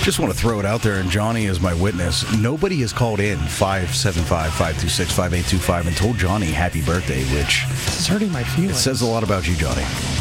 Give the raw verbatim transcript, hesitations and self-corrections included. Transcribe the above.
Just want to throw it out there, and Johnny is my witness. Nobody has called in five seven five, five two six, five eight two five and told Johnny happy birthday, which This is hurting my feelings. it says a lot about you, Johnny.